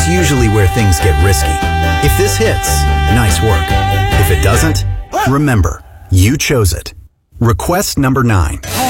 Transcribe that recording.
usually where things get risky. If this hits, nice work. If it doesn't, remember, you chose it. Request number 9.